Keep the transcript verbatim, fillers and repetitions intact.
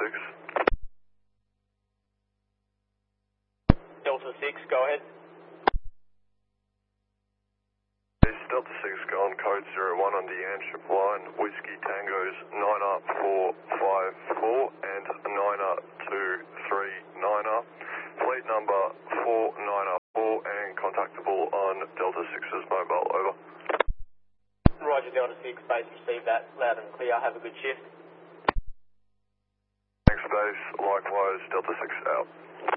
six. Delta six, go ahead. This Delta six go on code zero one on the Anship line, Whiskey Tango's nine up four five four and nine up two three nine up. Fleet number four nine up four and contactable on Delta six's mobile, over. Roger, Delta six, base received that loud and clear. Have a good shift. Thanks, base. Likewise, Delta six out.